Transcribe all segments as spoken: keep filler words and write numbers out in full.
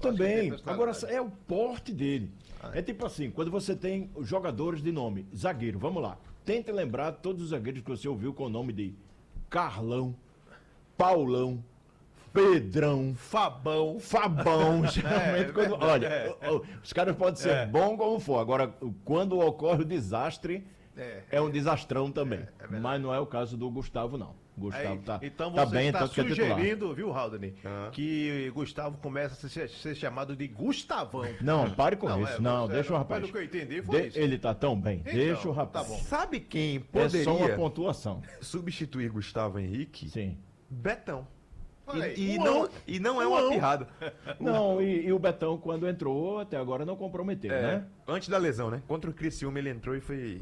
também. Acho que Agora, personalidade. é o porte dele. É tipo assim, quando você tem jogadores de nome, zagueiro, vamos lá. Tente lembrar todos os zagueiros que você ouviu com o nome de Carlão, Paulão, Pedrão, Fabão. Fabão. Geralmente, É, quando, verdade, olha, é. o- o- os caras podem ser É. bom como for. Agora, quando ocorre o desastre, É, é, um desastrão também. verdade. Mas não é o caso do Gustavo, não. Gustavo Aí, tá, então tá você bem, está tanto que é titular. sugerindo, viu, Haldane, Ah. que Gustavo começa a ser, ser chamado de Gustavão. Não, pare com Não, isso. é, não, você- deixa o mas rapaz. o que eu entendi foi De- isso. Ele tá tão bem. Então, deixa o tá rapaz. bom. Sabe quem É só uma poderia pontuação. substituir Gustavo Henrique? Sim. Betão. Olha aí, E, e um não, ão. e não é Um uma ão. pirrada. Não, e, e o Betão, quando entrou, até agora não comprometeu, É, né? antes da lesão, né? Contra o Criciúma ele entrou e foi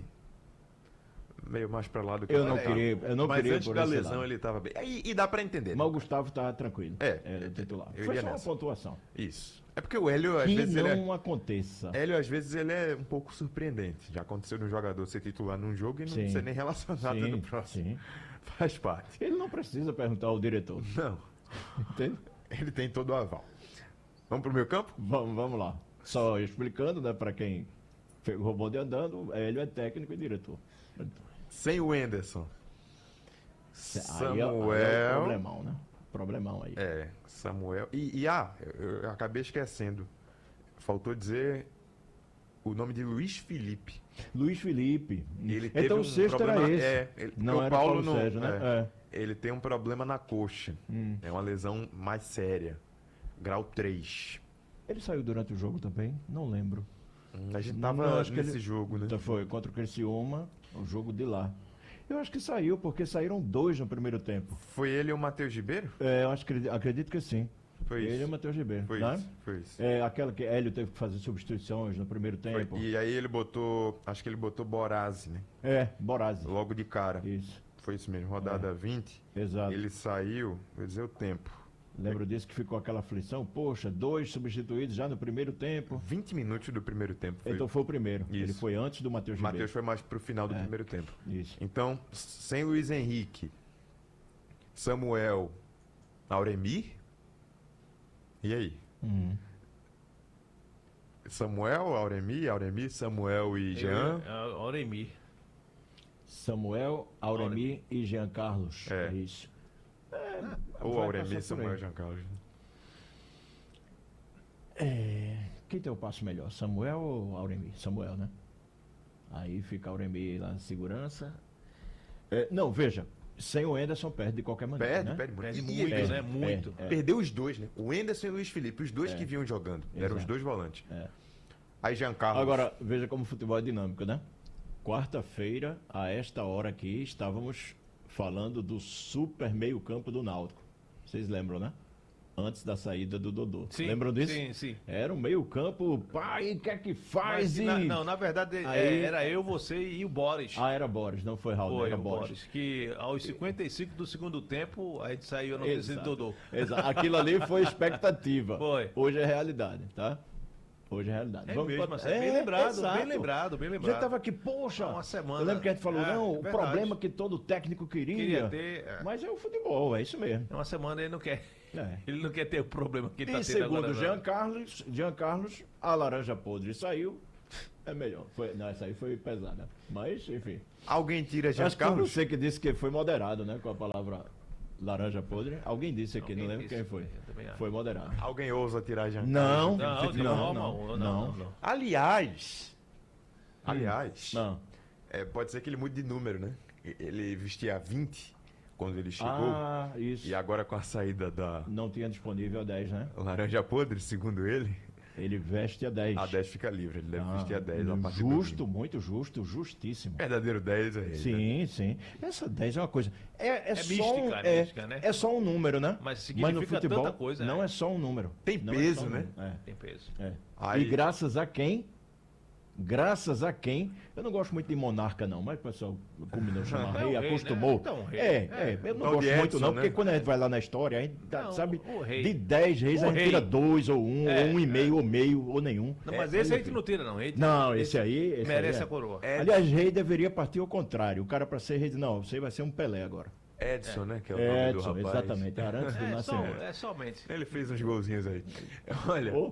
meio mais pra lá do que Eu pra não cá. queria- eu não Mas queria antes por da esse lesão lado. ele tava bem. E, e dá pra entender. Mas Né? o Gustavo tá tranquilo. É, É, titular. eu Foi iria só uma nessa. pontuação. Isso. É porque o Hélio, às Que vezes, não ele é... aconteça. Hélio, às vezes, ele é um pouco surpreendente. Já aconteceu no jogador ser titular num jogo e não Sim. ser nem relacionado Sim, no próximo. sim. Faz parte. Ele não precisa perguntar ao diretor. Não, Entende? ele tem todo o aval. Vamos pro meu campo? Vamos, vamos lá. Só explicando, né, pra quem pegou o bonde andando, ele é técnico e diretor. Sem o Enderson. Aí é, aí é o Samuel. problemão, né? Problemão aí. É, Samuel. E, e ah, eu, eu acabei esquecendo. Faltou dizer o nome de Luiz Felipe. Luiz Felipe. Ele teve Então um o sexto problema, era esse. É, ele, Não porque era o Paulo, Paulo não, Sérgio, né? é, É. Ele tem um problema na coxa. Hum. É uma lesão mais séria. Grau três. Ele saiu durante o jogo também? Não lembro. Hum, A gente Não, tava acho que nesse ele- jogo, né? Então foi contra o Criciúma, o jogo de lá. Eu acho que saiu, porque saíram dois no primeiro tempo. Foi ele e o Matheus Ribeiro? É, eu acho que, acredito que sim. Foi Ele isso. e o Matheus Ribeiro. Foi né? isso. Foi isso. É, aquela que Hélio teve que fazer substituições no primeiro Foi- tempo. E aí ele botou. Acho que ele botou Borazzi, né? É, Borazzi. Logo de cara. Isso, Foi isso mesmo, rodada vinte. exato. Ele saiu, vou dizer o tempo. Lembro disso que ficou aquela aflição. Poxa, dois substituídos já no primeiro tempo. vinte minutos do primeiro tempo. Foi. Então foi o primeiro. Isso. Ele foi antes do Matheus O Matheus Ribeiro. foi mais pro final do É. primeiro tempo. Isso. Então, sem Luiz Henrique, Samuel, Auremir. E aí? Hum. Samuel, Auremir, Auremir, Samuel e Jean. É, Auremir. Samuel, Auremir e Jean Carlos. É. É isso. É, Ou vai Auremir, passar por Samuel aí. e Jean Carlos. É, quem tem o passo melhor, Samuel ou Auremir? Samuel, né? Aí fica Auremir lá na segurança. É, não, veja, sem o Enderson perde de qualquer maneira. Perde, né? perde muito. Perde E- muito, e- né? Muito. é. Perdeu os dois, né? O Enderson e o Luiz Felipe, os dois que vinham jogando. Eram os Exato. dois volantes. É. Aí Jean Carlos. Agora, veja como o futebol é dinâmico, né? Quarta-feira, a esta hora aqui, estávamos falando do super meio-campo do Náutico. Vocês lembram, né? Antes da saída do Dodô. Sim, Lembram disso? sim, sim. Era um meio-campo, pai, o que é que Mas, faz? E... na- não, na verdade é, Aí- era eu, você e o Boris. Ah, era Boris, não foi Raul, Foi era o Boris. Boris. Que aos cinquenta e cinco do segundo tempo, a gente saiu a notícia de Exato. Dodô. Exato. Aquilo ali foi expectativa. Foi. Hoje é realidade, tá? Hoje é realidade. É Vamos mesmo, pra- assim, bem lembrado, exato. bem lembrado, bem Já lembrado. estava aqui, poxa. Há uma semana. Eu lembro que a gente falou, É, não, o verdade. problema que todo técnico queria. Queria ter. é. Mas é o futebol, é isso mesmo. Uma semana ele não quer. É. Ele não quer ter o problema que ele E tá tendo segundo agora. Jean não. Carlos, Jean Carlos, a laranja podre saiu. É melhor. Foi, não, essa aí foi pesada. Mas, enfim. Alguém tira Jean Acho que Carlos? você que disse que foi moderado, né? Com a palavra laranja podre. Alguém disse aqui, Alguém não lembro disse, quem foi. eu também acho. Foi moderado. Alguém ousa tirar Jean Não, Carlos? Não, de Não, forma não, alguma, não. não, não. Aliás. Aliás. Não. é, pode ser que ele mude de número, né? E- Ele vestia vinte quando ele chegou. Ah, isso. E agora com a saída da Não tinha disponível a dez, né? laranja podre, segundo ele, Ele veste a dez. a dez fica livre. Ele deve Ah, vestir a dez a partir do justo, domingo. muito justo, justíssimo. Verdadeiro dez é ele. né? Sim, sim. Essa dez é uma coisa. É, é, É só mística, um, é é, mística, né? é só um número, né? Mas significa no futebol tanta coisa, não né? é só um número. Tem Não peso, é só um né? número. Tem peso. É, é. Aí- E graças a quem? Graças a quem? Eu não gosto muito de monarca, não, mas o pessoal combinou chamar É o rei, rei, acostumou. né? Então, rei. É, É. é, eu não Tal gosto de muito, Edson, não, né? porque quando a gente vai lá na história, a gente dá, Não, sabe, o rei. de dez reis O a gente rei. tira dois ou um, É, ou um e é. meio, ou meio, ou nenhum. Não, mas É, esse a enfim. gente não tira, não. Esse, Não, esse aí. Esse merece aí é. a coroa. É. Aliás, rei deveria partir ao contrário. O cara, para ser rei, diz, não, você vai ser um Pelé agora. Edson, né? Que é o nome Edson, do rapaz. exatamente, Arantes do É, só, Nascimento. é somente. Ele fez uns golzinhos aí. Olha, Ô.